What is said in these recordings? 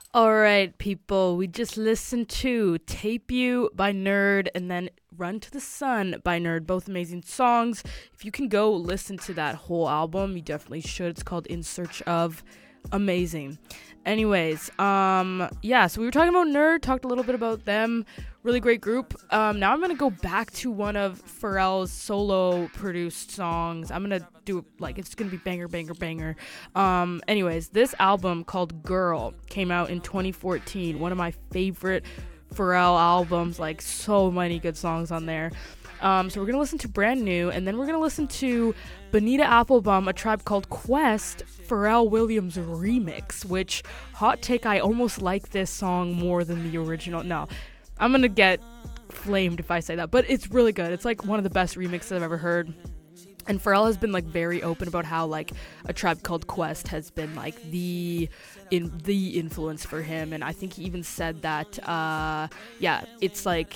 All right, people, we just listened to Tape You by Nerd and then Run to the Sun by Nerd. Both amazing songs. If you can go listen to that whole album, you definitely should. It's called In Search of. Amazing. Anyways, yeah, so we were talking about Nerd, talked a little bit about them. Really great group. Now I'm gonna go back to one of Pharrell's solo produced songs. I'm gonna do like it's gonna be banger, banger, banger. Anyways, this album called Girl came out in 2014. One of my favorite Pharrell albums. Like so many good songs on there. So we're gonna listen to Brand New, and then we're gonna listen to Bonita Applebum, A Tribe Called Quest, Pharrell Williams remix. Which hot take, I almost like this song more than the original. No, I'm gonna get flamed if I say that, but it's really good. It's like one of the best remixes I've ever heard. And Pharrell has been like very open about how like A Tribe Called Quest has been like the influence for him, and I think he even said that yeah, it's like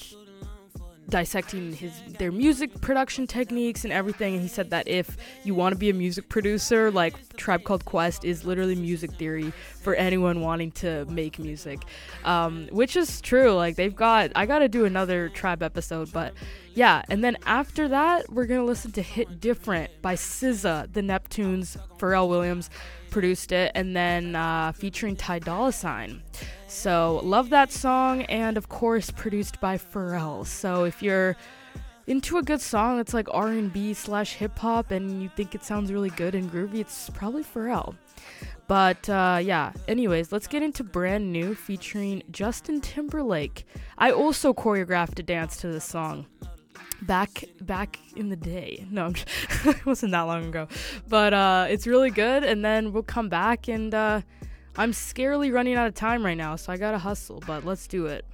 dissecting their music production techniques and everything, and he said that if you want to be a music producer, like Tribe Called Quest is literally music theory for anyone wanting to make music, which is true. Like I gotta do another Tribe episode, but yeah. And then after that we're gonna listen to Hit Different by SZA, the Neptunes. Pharrell Williams produced it, and then featuring Ty Dolla $ign. So love that song, and of course produced by Pharrell. So if you're into a good song that's like R&B / hip hop and you think it sounds really good and groovy, it's probably Pharrell. But yeah, anyways, let's get into Brand New featuring Justin Timberlake. I also choreographed a dance to this song back in the day. No, it wasn't that long ago, but it's really good. And then we'll come back, and I'm scarily running out of time right now, so I gotta hustle, but let's do it.